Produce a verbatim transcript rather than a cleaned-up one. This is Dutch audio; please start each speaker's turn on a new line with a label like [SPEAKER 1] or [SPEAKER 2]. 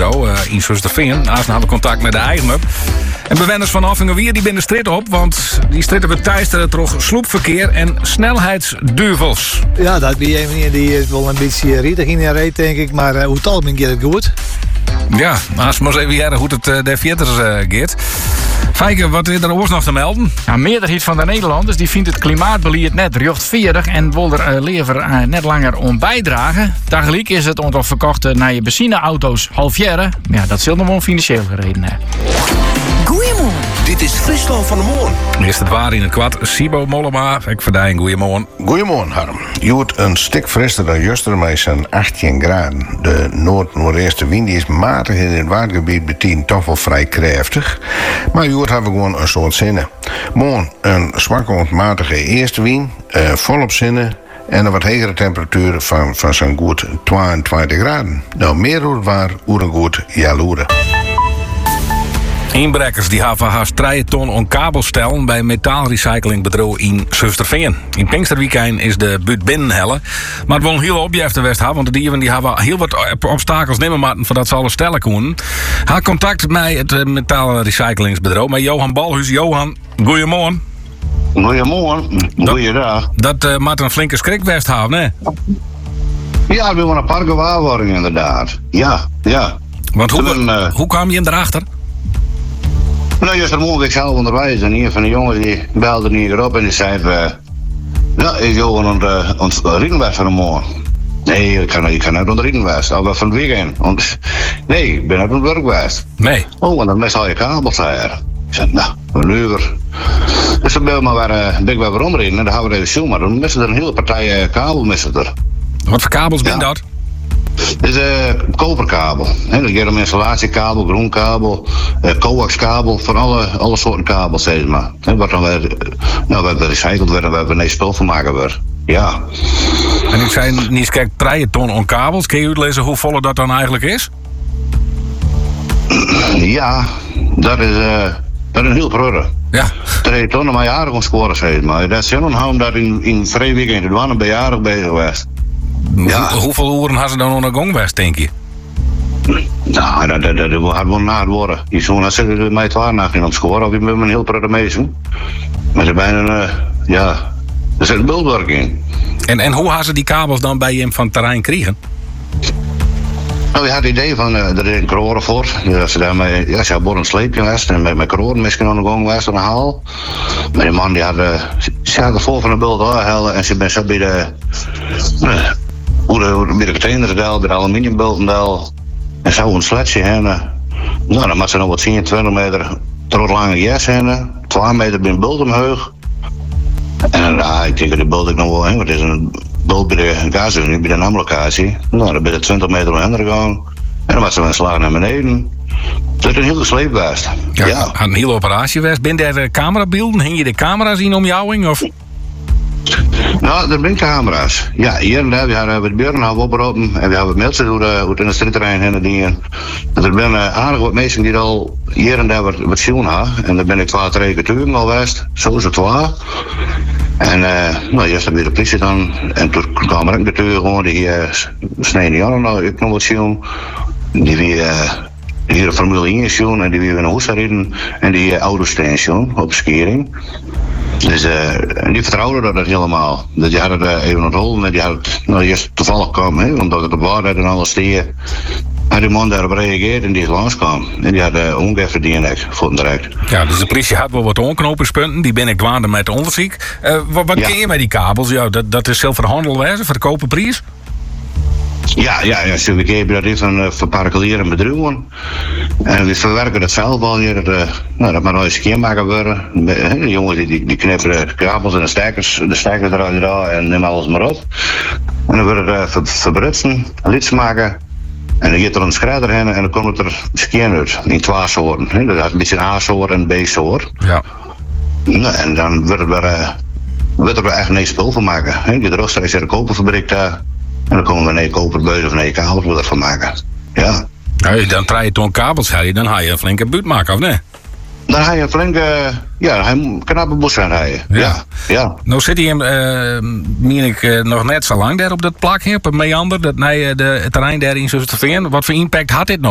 [SPEAKER 1] Veiligheidsbureau uh, in Zusterveen. Daarna hebben we contact met de eigenaar. En bewoners van Affingerwier die binnen de strijd op, want die stritten we teisteren toch sloepverkeer en snelheidsduivels.
[SPEAKER 2] Ja, dat die een meneer die is wel een beetje rietig in de reet, denk ik, maar uh, hoe het algemeen gaat het goed.
[SPEAKER 1] Ja, als we eens even jaren hoe het uh, de veerters uh, gaat. Fijke, wat is er oors nog te melden?
[SPEAKER 3] Ja, meerderheid van de Nederlanders die vindt het klimaatbeleid net rechtvaardig en wil er uh, liever uh, net langer om bijdragen. Tegelijk is het aantal verkochte nieuwe benzineauto's halveren. Ja, dat zal nog wel financieel gereden hebben.
[SPEAKER 4] Goeiemorgen.
[SPEAKER 5] Dit is Friesland van de Moorn.
[SPEAKER 1] Eerst het waar in het kwad. Sibo Mollema, ik verdien. Goeiemorgen.
[SPEAKER 6] Goeiemorgen, Harm. Je wordt een stuk frisser dan gisteren met zo'n achttien graden. De noord-noordeerste wind is matig in het watergebied betien toch wel vrij krachtig. Maar je wordt hebben gewoon een soort zinnen. Morgen een zwakke ontmatige eerste wind, uh, volop zinnen. En een wat hogere temperatuur van, van zo'n goed tweeëntwintig graden. Nou, meer hoe het waar, hoe een goed jaloeren.
[SPEAKER 1] Inbrekkers die hebben haast drie ton aan kabel stellen bij metaalrecyclingbedrijf in Zusterveen. In Pinksterweekend is de buurt binnenhellen. Maar het wil een hele opjefte west hebben, want de dieven die hebben heel wat obstakels nemen maken voordat ze alles stellen kunnen. Ha contact met het metaalrecyclingsbedrijf, met Johan Balhuis. Johan, goeiemorgen.
[SPEAKER 7] Goeiemorgen, goeiedag.
[SPEAKER 1] Dat, dat uh, maakt een flinke schrikwest hebben, hè?
[SPEAKER 7] Ja, we hebben een paar gewaarwordingen inderdaad. Ja, ja.
[SPEAKER 1] Want hoe,
[SPEAKER 7] Toen, uh,
[SPEAKER 1] hoe kwam je hem erachter?
[SPEAKER 7] Nou, gistermorgen was ik zelf onderwijs en een van de jongens die belde hier op en die zei: uh, ja, ik ga aan het, aan het Riedenwest van de morgen. Nee, ik kan, ik kan uit aan de Riedenwest, al van het weekend. Want, nee, ik ben uit het werk geweest.
[SPEAKER 1] Nee.
[SPEAKER 7] Oh, en dan mis al je kabels hier. Ik zei, nou, een uur. Dus dan ben ik maar weer, uh, ben ik weer omrijden en dan gaan we even zoeken. Maar dan missen er een hele partij uh, kabel missen er.
[SPEAKER 1] Wat voor kabels ben
[SPEAKER 7] ja.
[SPEAKER 1] dat?
[SPEAKER 7] Dit is een uh, koperkabel. He, dat gaat om installatiekabel, groenkabel, uh, coaxkabel, van alle, alle soorten kabels, zeg maar. He, wat dan weer, nou, we gerecycled werden, we hebben een spul van maken weer. Ja.
[SPEAKER 1] En ik zei niet, kijk, drie ton aan kabels. Kun je uitlezen hoe vol dat dan eigenlijk is?
[SPEAKER 7] Ja, dat is, uh, dat is een heel prurre.
[SPEAKER 1] Ja.
[SPEAKER 7] Drie ton maar jaren kon scoren, zeg maar. Dat is heel dat in, in vrij weekend in Dwanen ben jaren bezig geweest. Ja.
[SPEAKER 1] Hoe, hoeveel uren hadden ze dan onder gang geweest, denk je?
[SPEAKER 7] Nou, dat, dat, dat, dat gaat wel na worden. Die zo'n zitten mij twaalf nacht in op scoren, of je met een heel prurre meesten. Maar ze bijna, uh, ja, er zit een bultwerk in.
[SPEAKER 1] En, en hoe hadden ze die kabels dan bij hem van het terrein kregen?
[SPEAKER 7] Nou, je had het idee van, uh, er is een kroren voor. Ja, ze daarmee, ja, ze hadden een sleepje geweest en met mijn kroren misschien aan de gang geweest aan de haal. Maar die man die had, uh, ze had voor van de bult halen en ze ben zo bij de, uh, hoe de, hoe de, bij de containersdel, bij de aluminiumbultendel. En zo een sletje heen. Uh, nou, dan moet ze nog wat zien, twintig meter trots lange jas heen, twee meter bij een bult omhoog. En uh, ik denk dat die bult ik nog wel heen, want het is een bult bij de gasunie, bij de namlocatie. Nou, dan ben je twintig meter omheen gegaan. En dan was ze een slag naar beneden. Dat is een hele sleep geweest.
[SPEAKER 1] Ja,
[SPEAKER 7] ja.
[SPEAKER 1] Had een hele operatie geweest. Ben er camerabeelden? Hing je de camera's in om jou? Of?
[SPEAKER 7] Nou, er zijn camera's. Ja, hier en daar. We hebben het buren opgeroepen en we hebben mensen hoe het in het strijdterrein heen en dingen. Er zijn uh, aardig wat mensen die al hier en daar wat, wat zien hebben. En daar ben ik twee, drie keer al geweest. Zo is het waar. En uh, nou, eerst heb je de politie dan. En toen kwam er een keer gewoon die uh, snijden Jan nou, ik nog wat zien. Die weer uh, hier een Formule één zien en die weer een hoes rijden. En die uh, autosteen zien op de skering. Dus uh, en die vertrouwden dat helemaal. Dus die hadden uh, even een rol en die hadden nou, eerst toevallig komen, hè, omdat het op waarheid en alles steeg. En die man daarop reageerde en die is langskwam. En die had uh, ongeveer die en ik voor direct.
[SPEAKER 1] Ja, dus de politie had wel wat onknopingspunten. Die ben ik dwaande met onderzoek. Uh, wat wat
[SPEAKER 7] ja.
[SPEAKER 1] ken je met die kabels? Ja, dat, dat is zelf verhandeld wijze, voor de kopen prijs?
[SPEAKER 7] Ja, ja, ja, zo we geven dat even uh, voor particuliere bedrijven. En we verwerken dat zelf al hier. Dat, uh, nou, dat maar nog eens een keer maken worden. De jongens die, die, die knippen de kabels en de stekkers, de stekkers eruit daar en nemen alles maar op. En dan wordt het uh, ver, verbrutsen, lids maken. En dan gaat er een schrijder heen en dan komt er skien uit. In twee soorten. He. Dat is een beetje een A-soort en een B-soort.
[SPEAKER 1] Ja.
[SPEAKER 7] Nou, en dan wordt er weer, uh, wordt er weer echt een spul van maken. He. Die rooster is er een koperfabriek daar. En dan komen we een koperbuis of een kabels wil ervan maken. Ja.
[SPEAKER 1] Nou, dan draai je toch kabels, dan ga je een flinke buurt maken, of nee?
[SPEAKER 7] Dan ga je een flinke, ja, hij moet een knappe bos gaan rijden. Ja. ja, ja.
[SPEAKER 1] Nou zit hij hem, uh, meen ik, uh, nog net zo lang daar op dat plak, op een meander, dat nee, de, het terrein daar in Zusterveen. Wat voor impact had dit nou?